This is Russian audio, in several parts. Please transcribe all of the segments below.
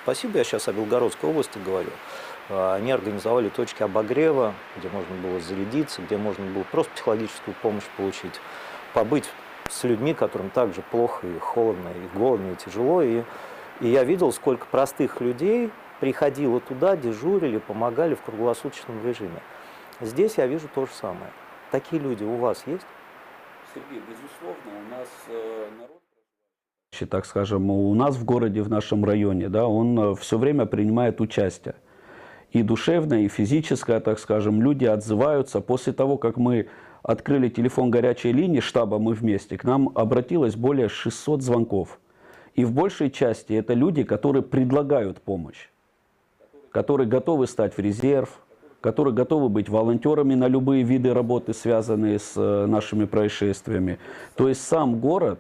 спасибо, я сейчас о Белгородской области говорю. Они организовали точки обогрева, где можно было зарядиться, где можно было просто психологическую помощь получить, побыть с людьми, которым также плохо и холодно, и голодно, и тяжело. И я видел, сколько простых людей приходило туда, дежурили, помогали в круглосуточном режиме. Здесь я вижу то же самое. Такие люди у вас есть? Сергей, безусловно, у нас народ... Так скажем, у нас в городе, в нашем районе, да, он все время принимает участие. И душевное, и физическое, так скажем, люди отзываются. После того, как мы открыли телефон горячей линии штаба «Мы вместе», к нам обратилось более 600 звонков. И в большей части это люди, которые предлагают помощь, которые готовы стать в резерв, которые готовы быть волонтерами на любые виды работы, связанные с нашими происшествиями. То есть сам город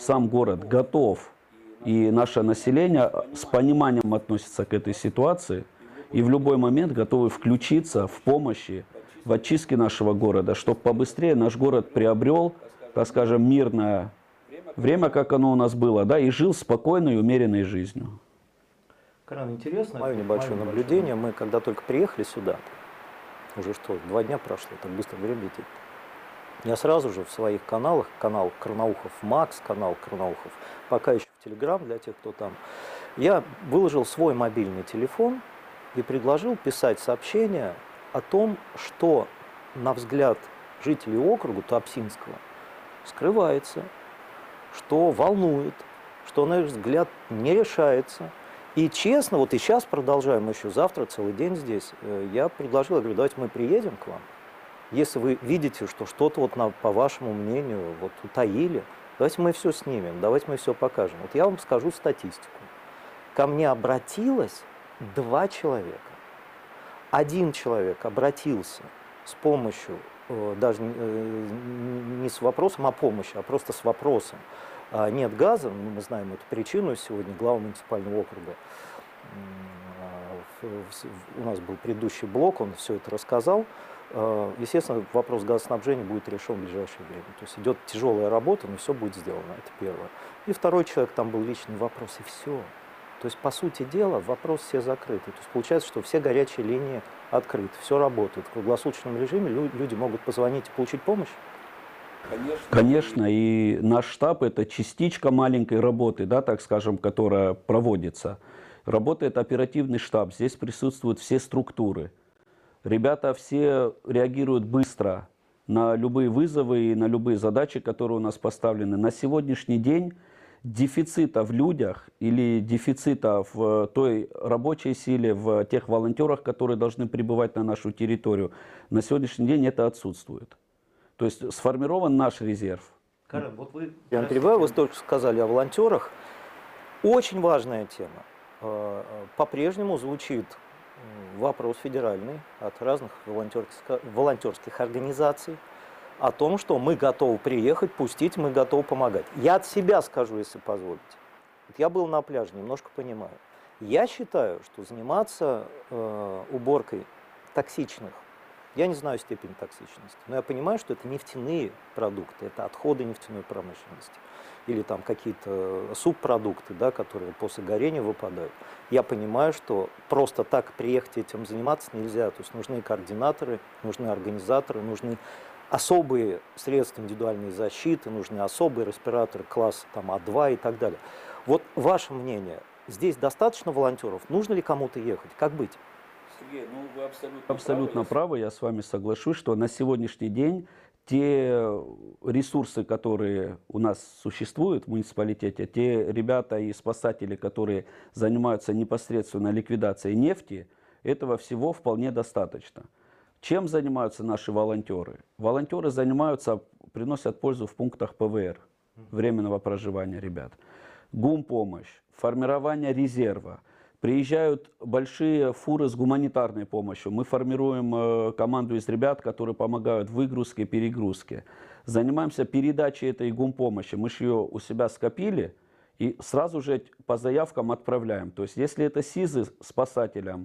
готов, и наше население с пониманием относится к этой ситуации, и в любой момент готовы включиться в помощи, в очистке нашего города, чтобы побыстрее наш город приобрел, так скажем, мирное время, как оно у нас было, да, и жил спокойной и умеренной жизнью. Карен, интересно, мое небольшое наблюдение, мы когда только приехали сюда, уже что, 2 дня прошло, так быстро время летит. Я сразу же в своих каналах, канал Карнаухов Макс, канал Карнаухов, пока еще в Телеграм для тех, кто там, я выложил свой мобильный телефон и предложил писать сообщения о том, что, на взгляд жителей округа Туапсинского, скрывается, что волнует, что, на их взгляд, не решается. И честно, вот и сейчас продолжаем еще, завтра целый день здесь, я предложил, я говорю, давайте мы приедем к вам. Если вы видите, что что-то, вот по вашему мнению, вот утаили, давайте мы все снимем, давайте мы все покажем. Вот я вам скажу статистику. Ко мне обратилось 2 человека. 1 человек обратился с помощью, даже не с вопросом о помощи, а просто с вопросом. Нет газа, мы знаем эту причину сегодня, глава муниципального округа. У нас был предыдущий блок, он все это рассказал. Естественно, вопрос газоснабжения будет решен в ближайшее время. То есть идет тяжелая работа, но все будет сделано, это первое. И второй человек, там был личный вопрос, и все. То есть, по сути дела, вопрос все закрыты. То есть, получается, что все горячие линии открыты, все работает. В круглосуточном режиме люди могут позвонить и получить помощь. Конечно, и наш штаб – это частичка маленькой работы, да, так скажем, которая проводится. Работает оперативный штаб, здесь присутствуют все структуры. Ребята все реагируют быстро на любые вызовы и на любые задачи, которые у нас поставлены. На сегодняшний день дефицита в людях или дефицита в той рабочей силе, в тех волонтерах, которые должны прибывать на нашу территорию, на сегодняшний день это отсутствует. То есть сформирован наш резерв. Карен, вот вы, я перебиваю, вы только сказали о волонтерах. Очень важная тема. По-прежнему звучит вопрос федеральный от разных волонтерских организаций о том, что мы готовы приехать, пустить, мы готовы помогать. Я от себя скажу, если позволите. Вот я был на пляже, немножко понимаю. Я считаю, что заниматься уборкой токсичных, я не знаю степень токсичности, но я понимаю, что это нефтяные продукты, это отходы нефтяной промышленности. Или там какие-то субпродукты, да, которые после горения выпадают. Я понимаю, что просто так приехать этим заниматься нельзя. То есть нужны координаторы, нужны организаторы, нужны особые средства индивидуальной защиты, нужны особые респираторы класса там, А2 и так далее. Вот ваше мнение, здесь достаточно волонтеров? Нужно ли кому-то ехать? Как быть? Сергей, ну вы абсолютно правы, я с вами соглашусь, что на сегодняшний день те ресурсы, которые у нас существуют в муниципалитете, те ребята и спасатели, которые занимаются непосредственно ликвидацией нефти, этого всего вполне достаточно. Чем занимаются наши волонтеры? Волонтеры занимаются, приносят пользу в пунктах ПВР, временного проживания ребят. Гумпомощь, формирование резерва. Приезжают большие фуры с гуманитарной помощью. Мы формируем команду из ребят, которые помогают в выгрузке, перегрузке. Занимаемся передачей этой гумпомощи. Мы же ее у себя скопили и сразу же по заявкам отправляем. То есть если это СИЗы спасателям,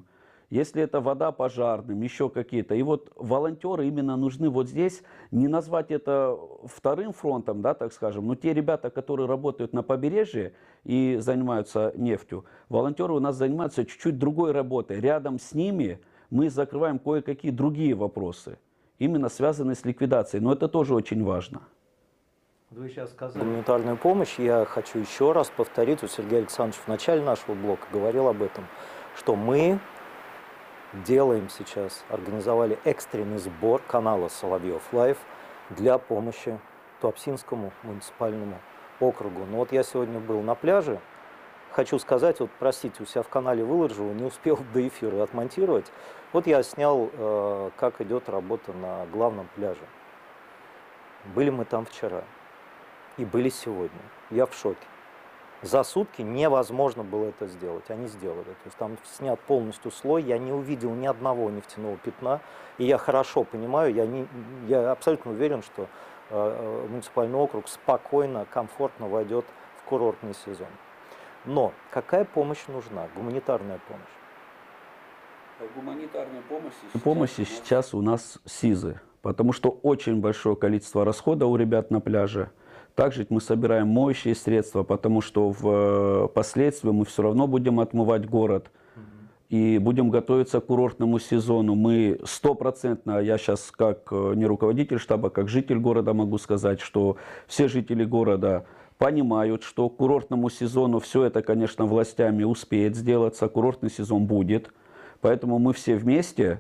если это вода пожарным, еще какие-то. И вот волонтеры именно нужны вот здесь, не назвать это вторым фронтом, да, так скажем, но те ребята, которые работают на побережье и занимаются нефтью, волонтеры у нас занимаются чуть-чуть другой работой. Рядом с ними мы закрываем кое-какие другие вопросы, именно связанные с ликвидацией, но это тоже очень важно. Вы сейчас сказали гуманитарную помощь. Я хочу еще раз повторить, вот Сергей Александрович в начале нашего блока говорил об этом, что мы делаем сейчас, организовали экстренный сбор канала Соловьев Лайв для помощи Туапсинскому муниципальному округу. Но вот я сегодня был на пляже, хочу сказать, вот простите, у себя в канале выложу, не успел до эфира отмонтировать. Вот я снял, как идет работа на главном пляже. Были мы там вчера и были сегодня. Я в шоке. За сутки невозможно было это сделать. Они сделали. То есть там снят полностью слой, я не увидел ни одного нефтяного пятна. И я хорошо понимаю, я абсолютно уверен, что муниципальный округ спокойно, комфортно войдет в курортный сезон. Но какая помощь нужна? Гуманитарная помощь. Гуманитарная Помощь сейчас у нас СИЗы, потому что очень большое количество расхода у ребят на пляже. Также мы собираем моющие средства, потому что впоследствии мы все равно будем отмывать город и будем готовиться к курортному сезону. Мы стопроцентно, я сейчас как не руководитель штаба, как житель города могу сказать, что все жители города понимают, что к курортному сезону все это, конечно, властями успеет сделаться, курортный сезон будет. Поэтому мы все вместе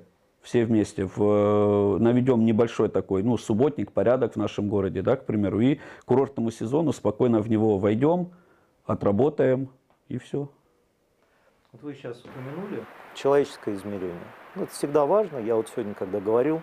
наведем небольшой такой, субботник, порядок в нашем городе, да, к примеру, и к курортному сезону спокойно в него войдем, отработаем, и все. Вот вы сейчас упомянули человеческое измерение. Это всегда важно. Я вот сегодня, когда говорил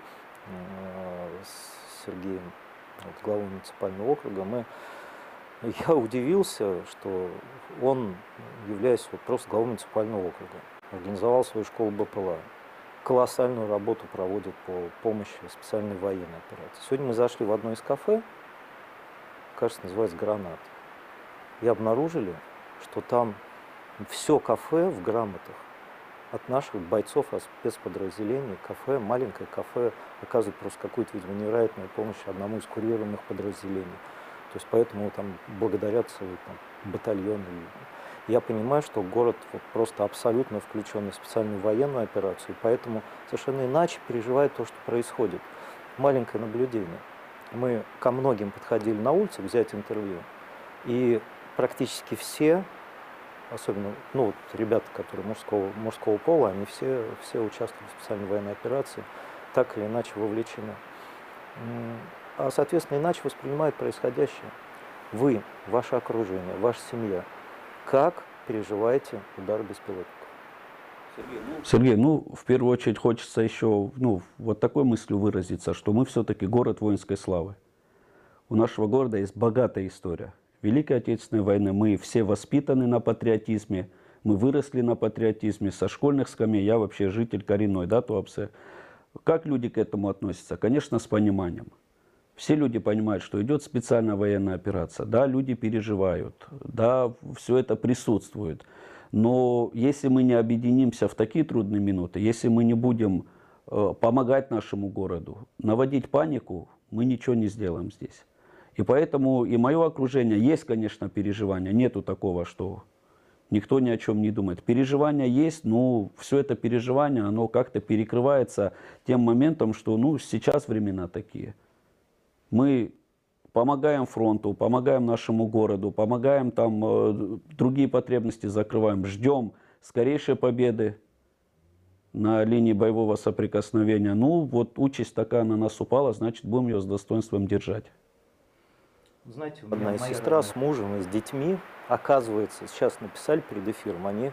с Сергеем, главой муниципального округа, я удивился, что он, являясь просто главой муниципального округа, организовал свою школу БПЛА. Колоссальную работу проводит по помощи специальной военной операции. Сегодня мы зашли в одно из кафе, кажется, называется «Гранат», и обнаружили, что там все кафе в грамотах от наших бойцов спецподразделений. Кафе, маленькое кафе, оказывает просто какую-то, видимо, невероятную помощь одному из курированных подразделений. То есть поэтому там благодарят целый батальон. Я понимаю, что город просто абсолютно включен в специальную военную операцию, и поэтому совершенно иначе переживает то, что происходит. Маленькое наблюдение. Мы ко многим подходили на улице взять интервью, и практически все, особенно ребята, которые мужского пола, они все участвуют в специальной военной операции, так или иначе вовлечены. А, соответственно, иначе воспринимают происходящее. Вы, ваше окружение, ваша семья, как переживаете удар беспилотников? Сергей, в первую очередь хочется еще вот такой мыслью выразиться, что мы все-таки город воинской славы. У нашего города есть богатая история. Великой Отечественной войны мы все воспитаны на патриотизме, мы выросли на патриотизме, со школьных скамей, я вообще житель коренной, да, Туапсе. Как люди к этому относятся? Конечно, с пониманием. Все люди понимают, что идет специальная военная операция. Да, люди переживают, да, все это присутствует. Но если мы не объединимся в такие трудные минуты, если мы не будем помогать нашему городу, наводить панику, мы ничего не сделаем здесь. И поэтому и мое окружение, есть, конечно, переживания. Нету такого, что никто ни о чем не думает. Переживания есть, но все это переживание, оно как-то перекрывается тем моментом, что сейчас времена такие. Мы помогаем фронту, помогаем нашему городу, помогаем там, другие потребности закрываем, ждем скорейшей победы на линии боевого соприкосновения. Участь такая на нас упала, значит, будем ее с достоинством держать. Знаете, одна сестра с мужем и с детьми, оказывается, сейчас написали перед эфиром, они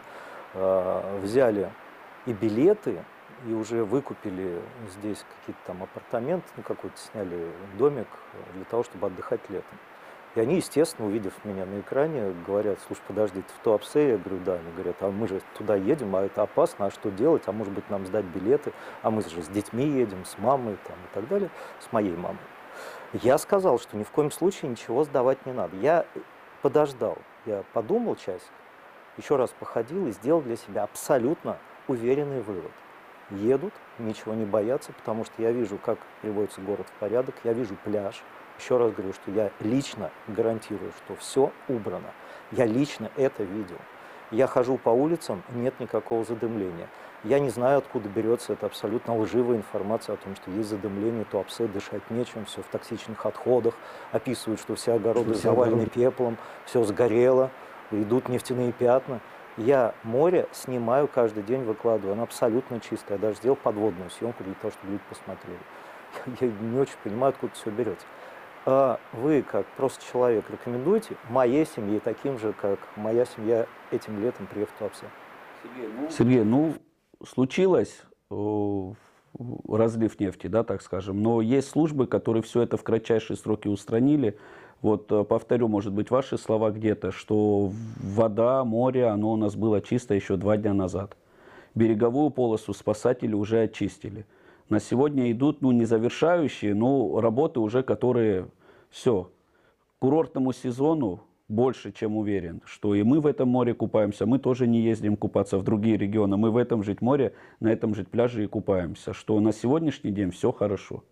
взяли и билеты, и уже выкупили здесь какие-то там апартаменты, какой-то сняли домик для того, чтобы отдыхать летом. И они, естественно, увидев меня на экране, говорят: слушай, подожди, ты в Туапсе? Я говорю: да. Они говорят: а мы же туда едем, а это опасно, а что делать, а может быть нам сдать билеты, а мы же с детьми едем, с мамой там, и так далее, с моей мамой. Я сказал, что ни в коем случае ничего сдавать не надо. Я подождал, я подумал часик, еще раз походил и сделал для себя абсолютно уверенный вывод. едут, ничего не боятся, потому что я вижу, как приводится город в порядок, я вижу пляж. Еще раз говорю, что я лично гарантирую, что все убрано. Я лично это видел. Я хожу по улицам, нет никакого задымления. Я не знаю, откуда берется эта абсолютно лживая информация о том, что есть задымление, Туапсе, дышать нечем, все в токсичных отходах, описывают, что все огороды завалены пеплом, все сгорело, идут нефтяные пятна. Я море снимаю каждый день, выкладываю, оно абсолютно чистое. Я даже сделал подводную съемку для того, чтобы люди посмотрели. Я не очень понимаю, откуда все берется. А вы, как просто человек, рекомендуете моей семье, таким же, как моя семья, этим летом приехать в Туапсе? Сергей, ну, случилось разлив нефти, да, так скажем, но есть службы, которые все это в кратчайшие сроки устранили. Вот повторю, может быть, ваши слова где-то, что вода, море, оно у нас было чисто еще 2 дня назад. Береговую полосу спасатели уже очистили. На сегодня идут, ну, не завершающие, но работы уже, которые все. К курортному сезону больше чем уверен, что и мы в этом море купаемся, мы тоже не ездим купаться в другие регионы, мы в этом же море, на этом же пляже и купаемся, что на сегодняшний день все хорошо.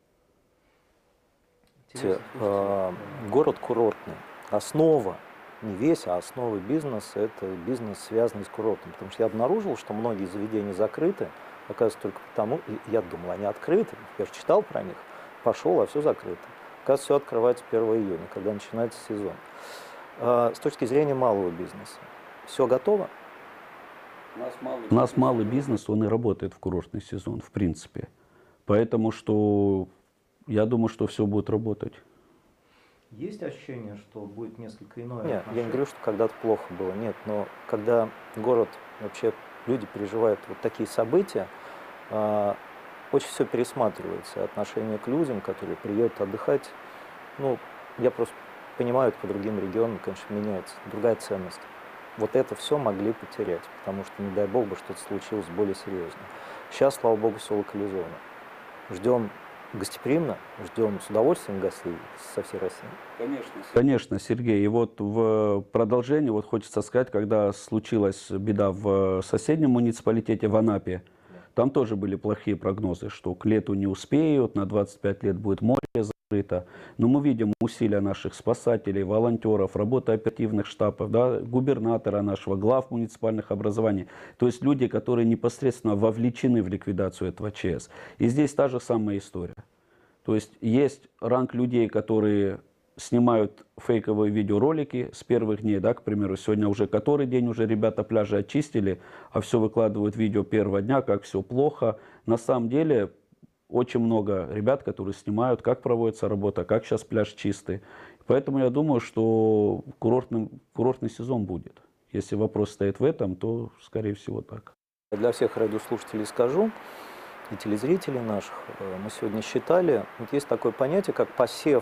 Город курортный. Основа, не весь, а основа бизнеса – это бизнес, связанный с курортом. Потому что я обнаружил, что многие заведения закрыты, оказывается, только потому, я думал, они открыты, я же читал про них, пошел, а все закрыто. Оказывается, все открывается 1 июня, когда начинается сезон. С точки зрения малого бизнеса, все готово? У нас малый бизнес, он и работает в курортный сезон, в принципе. Поэтому что я думаю, что все будет работать. Есть ощущение, что будет несколько иное? Нет, я не говорю, что когда-то плохо было, нет, но когда город, вообще люди переживают вот такие события, очень все пересматривается, отношение к людям, которые приедут отдыхать. Ну, я просто понимаю, по другим регионам, конечно, меняется, другая ценность. Вот это все могли потерять, потому что, не дай бог, бы что-то случилось более серьезно. Сейчас, слава богу, все локализовано. Ждем гостеприимно, ждем с удовольствием гостей со всей России. Конечно, Сергей. И вот в продолжение вот хочется сказать, когда случилась беда в соседнем муниципалитете, в Анапе, там тоже были плохие прогнозы, что к лету не успеют, на 25 лет будет море закрыто. Но мы видим усилия наших спасателей, волонтеров, работы оперативных штабов, да, губернатора нашего, глав муниципальных образований. То есть люди, которые непосредственно вовлечены в ликвидацию этого ЧС. И здесь та же самая история. То есть ранг людей, которые снимают фейковые видеоролики с первых дней, да, к примеру, сегодня уже который день уже ребята пляжи очистили, а все выкладывают видео первого дня, как все плохо. На самом деле очень много ребят, которые снимают, как проводится работа, как сейчас пляж чистый. Поэтому я думаю, что курортный сезон будет. Если вопрос стоит в этом, то, скорее всего, так. Для всех радиослушателей скажу, и телезрителей наших, мы сегодня считали, вот есть такое понятие, как посев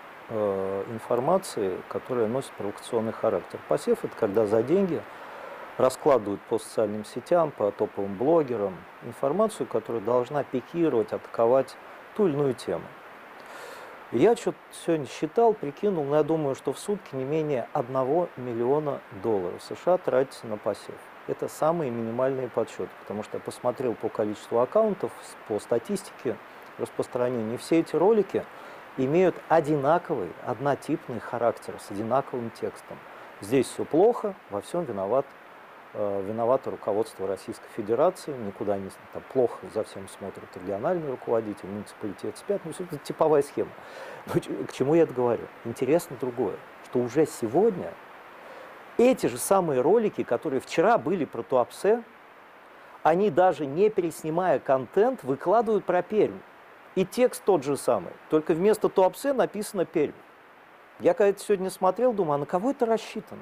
информации, которая носит провокационный характер. Посев – это когда за деньги раскладывают по социальным сетям, по топовым блогерам информацию, которая должна пикировать, атаковать ту или иную тему. Я что-то сегодня считал, прикинул, но я думаю, что в сутки не менее $1 миллиона США тратится на посев. Это самые минимальные подсчеты, потому что я посмотрел по количеству аккаунтов, по статистике распространения. Все эти ролики имеют одинаковый, однотипный характер, с одинаковым текстом. Здесь все плохо, во всем виновато руководство Российской Федерации, никуда не там, плохо за всем смотрят региональные руководители, муниципалитет спят, ну, это типовая схема. Но к чему я это говорю? Интересно другое, что уже сегодня эти же самые ролики, которые вчера были про Туапсе, они даже не переснимая контент, выкладывают про Пермь. И текст тот же самый, только вместо Туапсе написано Пермь. Я когда это сегодня смотрел, думаю, а на кого это рассчитано?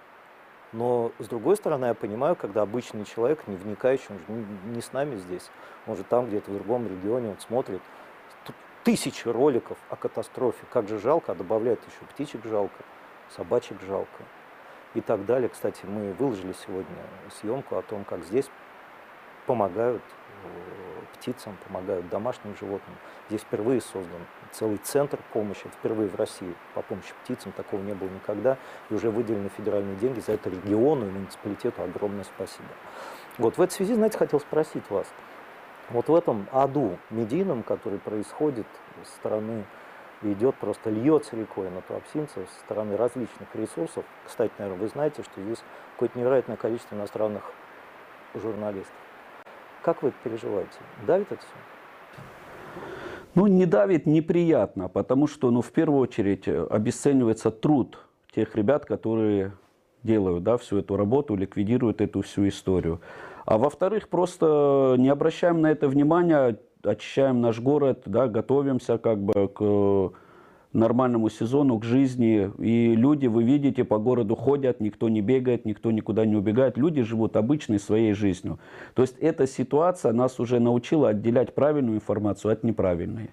Но, с другой стороны, я понимаю, когда обычный человек, не вникающий, он же не с нами здесь, он же там где-то в другом регионе, он смотрит. Тут тысячи роликов о катастрофе, как же жалко, а добавляют еще птичек жалко, собачек жалко и так далее. Кстати, мы выложили сегодня съемку о том, как здесь помогают птицам, помогают домашним животным. Здесь впервые создан целый центр помощи, впервые в России по помощи птицам, такого не было никогда, и уже выделены федеральные деньги, за это региону и муниципалитету огромное спасибо. Вот в этой связи, знаете, хотел спросить вас, Вот в этом аду медийном, который происходит со стороны, идет, просто льется рекой на туапсинцев со стороны различных ресурсов. Кстати, наверное, вы знаете, что здесь какое-то невероятное количество иностранных журналистов. Как вы это переживаете? Давит это все? Ну, не давит, неприятно, потому что, ну, в первую очередь, обесценивается труд тех ребят, которые делают, да, всю эту работу, ликвидируют эту всю историю. А во-вторых, просто не обращаем на это внимания, очищаем наш город, да, готовимся как бы к нормальному сезону, к жизни. И люди, вы видите, по городу ходят, никто не бегает, никто никуда не убегает. Люди живут обычной своей жизнью. То есть эта ситуация нас уже научила отделять правильную информацию от неправильной.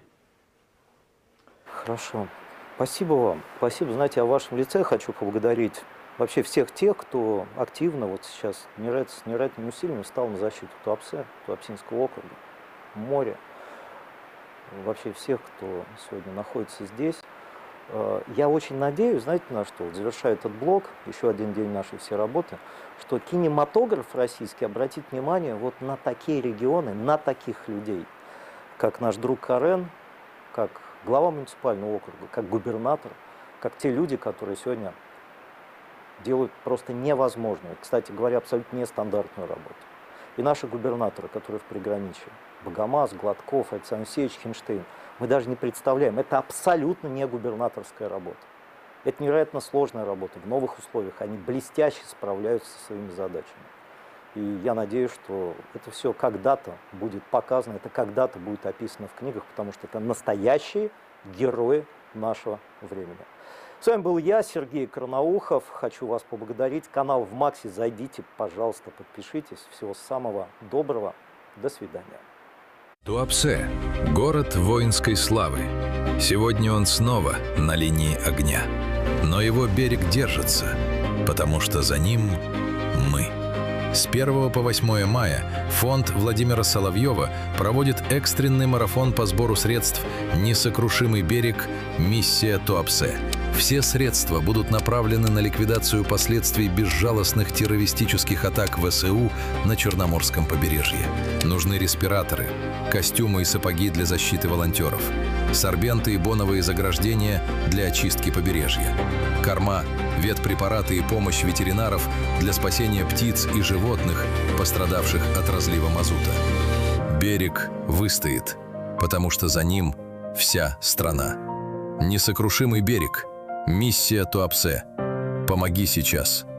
Хорошо. Спасибо вам. Спасибо. Знаете, я в вашем лице хочу поблагодарить вообще всех тех, кто активно вот сейчас с невероятными усилиями встал на защиту Туапсе, Туапсинского округа, моря. Вообще всех, кто сегодня находится здесь. Я очень надеюсь, знаете, на что, вот завершая этот блог, еще один день нашей всей работы, что кинематограф российский обратит внимание вот на такие регионы, на таких людей, как наш друг Карен, как глава муниципального округа, как губернатор, как те люди, которые сегодня делают просто невозможную, кстати говоря, абсолютно нестандартную работу. И наши губернаторы, которые в приграничье, Богомаз, Гладков, Александр Алексеевич Хинштейн, мы даже не представляем, это абсолютно не губернаторская работа. Это невероятно сложная работа. В новых условиях они блестяще справляются со своими задачами. И я надеюсь, что это все когда-то будет показано, это когда-то будет описано в книгах, потому что это настоящие герои нашего времени. С вами был я, Сергей Карнаухов. Хочу вас поблагодарить. Канал в Максе. Зайдите, пожалуйста, подпишитесь. Всего самого доброго. До свидания. Туапсе – город воинской славы. Сегодня он снова на линии огня. Но его берег держится, потому что за ним мы. С 1 по 8 мая фонд Владимира Соловьева проводит экстренный марафон по сбору средств «Несокрушимый берег. Миссия Туапсе». Все средства будут направлены на ликвидацию последствий безжалостных террористических атак ВСУ на Черноморском побережье. Нужны респираторы, костюмы и сапоги для защиты волонтеров, сорбенты и боновые заграждения для очистки побережья, корма, ветпрепараты и помощь ветеринаров для спасения птиц и животных, пострадавших от разлива мазута. Берег выстоит, потому что за ним вся страна. Несокрушимый берег. Миссия Туапсе. Помоги сейчас.